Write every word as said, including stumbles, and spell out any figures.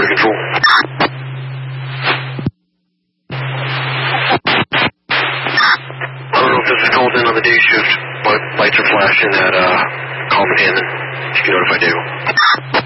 to control. I don't know if this is called in on the day shift, but lights are flashing at uh, Common Hammond. You can notify Dago.